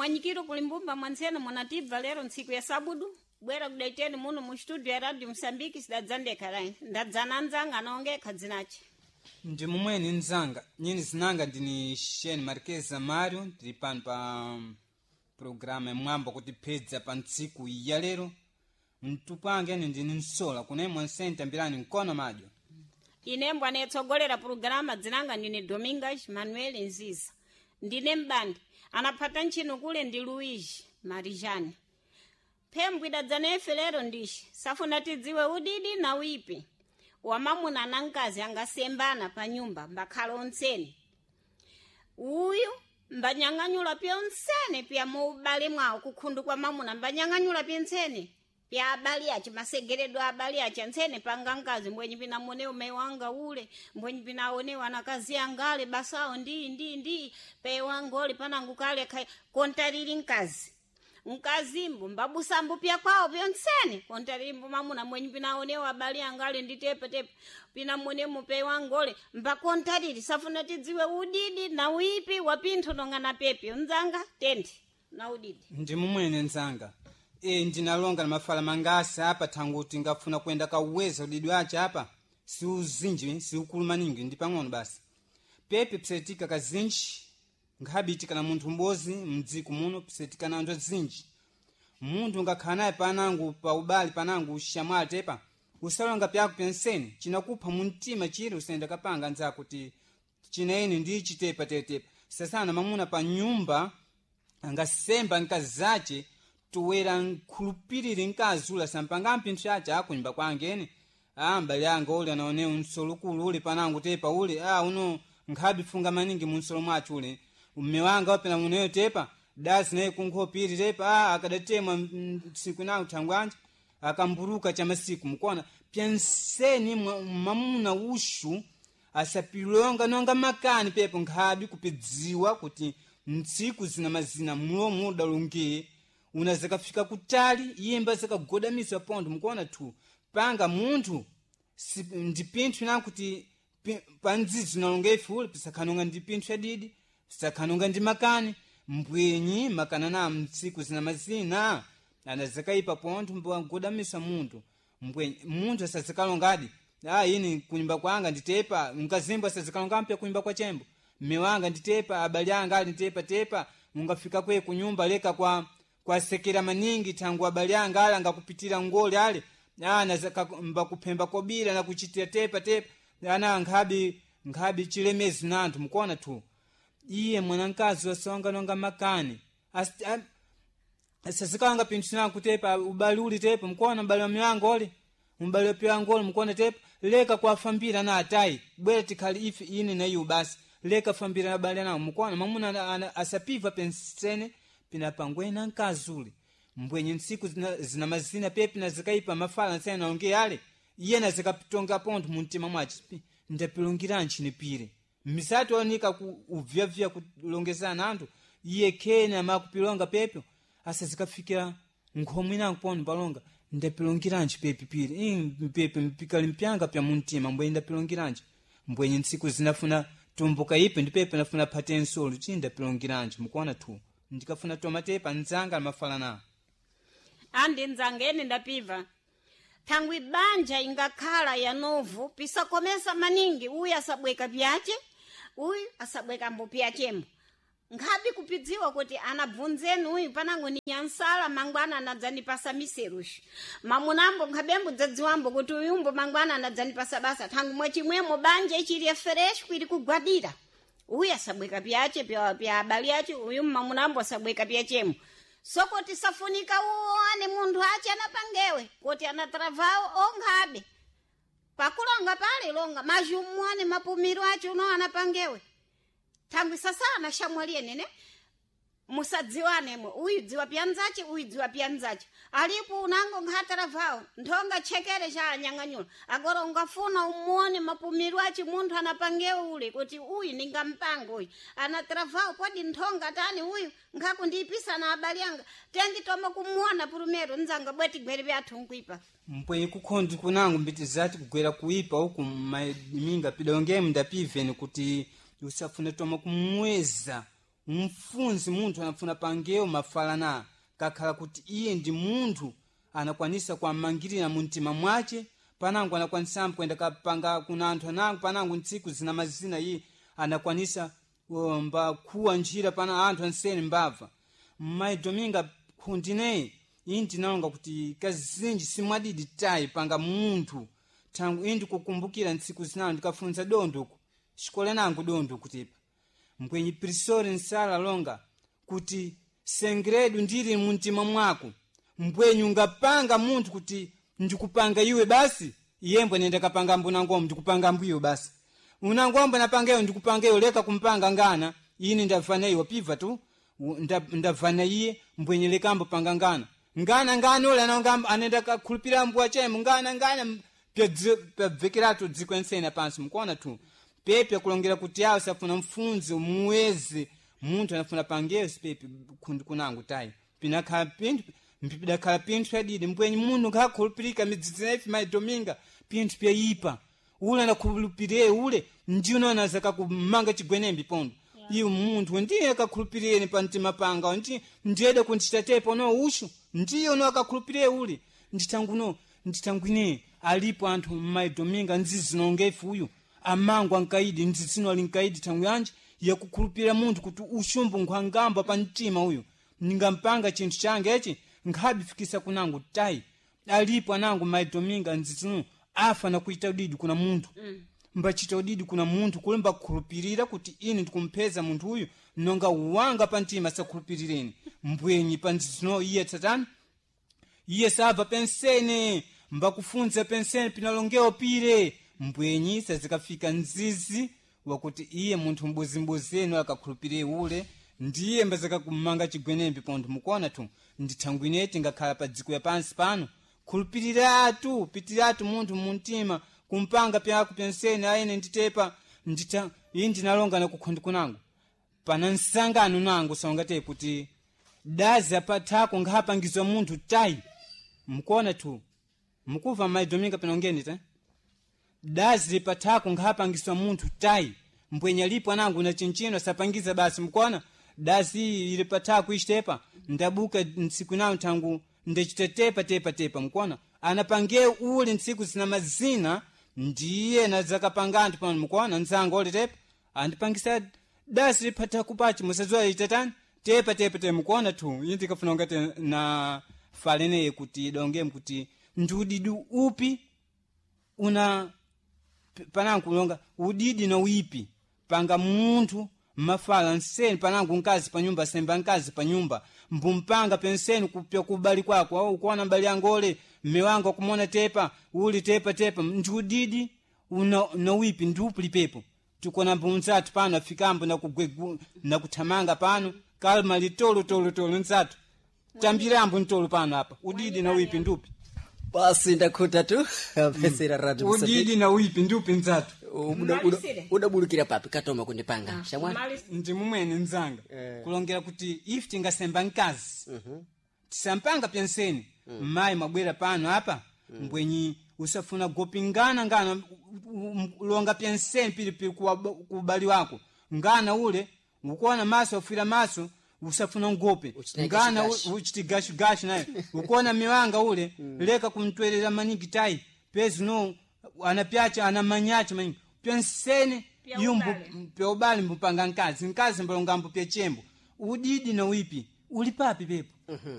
mwanyikiro kulimbumba mwansena mwanatibva lero ntsiku ya sabudu bwera kudaiteni muno mu studio ya Radio Msambiki sidadzandeka rai ndadzana nzanga anaongeka dzinache ndi mumweni nzanga nyini zinanga ndini Sheni Marqueza Mario tili pano pa programa mwambo kuti pedza pa ntsiku ya lero mtupange ndini nsola kuna mwansenta mbirani mkono madyo inembo anetsogolera programa dzinanga ndine Domingas Manuel Nziza ndine mbandi anapata nchino kule ndi Luigi Marijani pembwi dadzaneife lero ndishi safuna tidziwe udidi na wipi wamamuna na nkazi angasembana pa nyumba mbakhala onsene uyu mbanyang'anyula pyonsene pya muubale mwawo kukhundu kwa mamuna mbanyang'anyula pyonsene pya abali ache masegeredo abali ache nsene panga nkazi mbwenyi pina mone ume wanga ule mbwenyi pina aone wanakazi angale basao ndi pe wangoli panangu kale kontariri nkazimbu mbabusambu pya kwao pyonsene kontarimbu mamuna mbwenyi pina aone abali angale nditepe pina mone mupe wangole mbakontariri safuna tidziwe udidi na wipi wapintho nongana pepe nzanga tendi na udidi ndi mumwene nzanga ndinalonga na mafala mangasa apa tanguti ngafuna kwenda kauweza udidi wache apa si uzinji si ukulumaningi ndi pang'ono basi pepe psetika kazinji nghabitika na munthu mbozi mdziku muno psetika na ndo zinji munthu ngakhala naye panangu pa ubali panangu shamwali tepa usalonga pyako penseni chinakupha muntima chiri usenda kapanga nzako kuti chinaeni ndi chitepa tetepa sasana mamuna pa nyumba angasemba nkazache tuwera nkhulupiriri nkazula sampanga mpinthu yache akunyumba kwangene mbali anga ule anaone unsolukulu ule panangu tepa ule uno nkhabi funga maningi munsolo mwachu ule umme wanga wapena muneyo tepa dasi naye kunkhopiri tepa akadatemwa siku nayo thangwanje akamburuka cha masiku mukona pyenseni mamuna ushu asapilonga nonga makani pepo nkhabi kupidziwa kuti ntsiku zina mazina mulomo udalungiye unazakafika kutali yimba zakagodamiswa pondo mukona tu panga munthu ndipinthu nakuti panzizi nalonga ifule pisakhanonga ndipinthu yadidi pisakhanonga ndi makani mbwenyi makana na mtsiku zina mazina anazakaipa pondo mbagodamiswa munthu mbwenyi munthu asazakalongadi ini kunyumba kwanga nditepa nkazimbo asazakalonga mpya kunyumba kwa chembo mme wanga nditepa abali anga ali nditepa ungafika kwe kunyumba leka kwa sekera maningi tangu abali anga ala ngakupitira ngoli ale nazaka mbakupemba kobira na kuchitira tepa ana nkhabi chilemezi nantu mukona tu iye mwanankazi wasonga nonga makani asazikanga pinthu na kutepa ubali uli tepa mukona ubali wa milango ole ubali wa pilango ole mukona tepa leka kwa fambira na atai bwera tikali ife ine na yu basi leka fambira na bali na mukona mamuna asapiva pensene pina pangwena nkazuli mbwenye nsiku zina mazina pepe na zikaipa mafala nsena naonge yale iye na zikapitonga pondo muntima mwachi ndapilongira nchini pire misatu onika kuvyavya kulongezana antu iye kene amakupilonga pepe asa zikafikira nkhomwina pondo balonga ndapilongira nchi pepe pire pepe mpikali mpyanga pya muntima mbwenye ndapilongira nchi mbwenye nsiku zinafuna tumbuka ipe ndi pepe nafuna patensolo ndapilongira nchi mukona tu ndikafuna tomatepa nzanga mafalana andi nzangeni ndapiva thangwi banja ingakhala ya novu pisakomesa maningi uyu asabweka pyache uyu asabweka mbo pyachembo nkhabi kupidziwa kuti anabvunzeni uyu panango ni nyansala mangwana anadzanipasa miserushi mamunambo nkhabembo dzadziwambo kuti uyumbo mangwana anadzanipasa basa thangu mwachimwemo banja ichiri fresh kwiri kugwadira uyu asabweka pyache pya abali yache uyu mamunambo asabweka pyachemo soko tisafunika uone munthu ache anapangewe kuti anatravao onghabe pakulonga pale longa majumuane mapumiro ache uno anapangewe thangwi sasana shamwalie nene musadziwanemwe uyu dziwa pyanzache uyu dziwa pyanzache alipo unango nghatravao nthonga chekere cha anyang'anyula agora ungafuna umuone mapumiro ache munthu anapangewe ule kuti uyu ningampanga uyu anatravao podi nthonga tani uyu ngakundipisa na abali yanga tengi toma kumuona purumero nzanga bweti gwere byathu nkwipa mpwenye kukhondi kunangu mbiti zati kugwera kuipa huku minga pidonge mndapiveni kuti usafune toma kumweza mfunzi munthu anafuna pangeyo mafalana kakhala kuti iye ndi munthu anakwanisa kuamangirira mu mtima mwace panango anakwanisa kwenda kapanga kuna anthu anango panango ntsiku zina mazina iye anakwanisa mbakuwa njira pana anthu ansene mbava mai dominga kundine indi naonga kuti kazinji simwadidi tayi panga munthu tangu indi kukumbukira ntsiku zinawo ndikafunza dondoku xikola nangu dondo kutipa mkwenye prisori nsala longa kuti sengredu ndiri muntima mwako mbwenyu ngapanga munthu kuti ndikupanga iwe basi iyembwe nenda kapanga mbuna ngombe ndikupanga mbuyo basi unangombe napangeyo ndikupangeyo leka kumpanga ngana ini ndavana iwo piva tu ndavana iye mbwenye lekambo panga ngana ule anongamba anenda kakhulupira mbwa chemu ngana pyabvekerato dzikwensena pansi mkuona tu pepe kulongera kuti yawo safuna mfunzi muweze munthu anafuna pangeyo sipepe kunangu tayi pinakhala pinthu mpipidakhala pinthu yadidi mbwenye munthu ngakhulupirika midzidzi naifi mai dominga pinthu pyayipa ule anakhulupirire ule ndi unaona zakakumanga chigwenembe pondo iwe munthu ndiye akakhulupirire pa mtima panga ndiyede kundichitatepo no ushu ndiye uno akakhulupirire ule nditangwine alipo anthu mai dominga nzizinongefu uyu amangu ankaidi nzitsino ali nkaidi tangu yanji yakukhulupirira munthu kuti ushumbu nkhwangamba pa mtima uyu ningampanga chinthu change echi nkhabifikisa kunangu tayi alipo anangu mai dominga nzitsino afa na kuita udidi kuna munthu mbachita udidi kuna munthu kulemba kukhulupirira kuti ini ndikumpeza munthu uyu nonga wanga pa mtima sakhulupirireni mbwenyi pa nzitsino iye tatani iye sava pensene mbakufunza pensene pinalongeo pire mbwenyi sazikafika nzizi wakuti iye munthu mbuzembuzenu akakhulupirire ule ndiye mbazaka kumanga chigwenembe pontho mukuona tu ndithangwineti ngakhala pa dziko ya pansi pano khulupiriratu pitiratu munthu muntima kumpanga pyako pensene ayene nditepa iyi ndinalonga na kukhondi kunangu pana nsangano nangu saungate kuti dazi apathako ngapangizwa munthu tayi mukuona tu mukuva mai dominga pinongeni ta dazi lipathako ngapangizwa munthu tayi mbwenya lipo anangu na chinchino sapangiza basi mukuona dazi ilipathako ishitepa ndabuka ntsiku nawo tangu ndechitetepa tepa mukuona anapange uli ntsiku zina mazina ndiye nazakapanga anthu pano mukuona nzango olitepa andipangisa dazi lipathako pachi musazwa itatani tepa mukuona tu indi kafuna ngati na falene kuti donge kuti ndudidi upi una panangu longa udidi na wipi panga munthu mafala nseni panangu nkazi pa nyumba semba nkazi pa nyumba mbumpanga penseni kupya kubali kwako au kuona mbali angole mme wangu kumona tepa uli tepa ndudidi una wipi ndupuli pepo tukona mbunzatu pano afikambo na kugwegu na kuthamanga pano kalma litolo nzatu tambirambo ntolo pano hapa udidi na wipi ndupi basi ndakhuta tu pesera radio udidi na wipi ndupi nzatu udabulukira papi katoma kundipanga shamwana ndi mumwene nzanga kulongera kuti if tingasemba nkazi tisampanga penseni mai mabwera pano hapa mbwenyi usafuna gopingana ngana longa penseni pili kubali wako ngana ule ukuona maso ufira maso usafuna ngope ngana uchitigashigashi naye ukuona miwanga ule leka kumtwerera maniki tayi pezi no anapyacha anamanyacha maniki pensene yumbu peobali mbupanga nkazi mbalongambo pya chembo udidi na wipi ulipapi pepo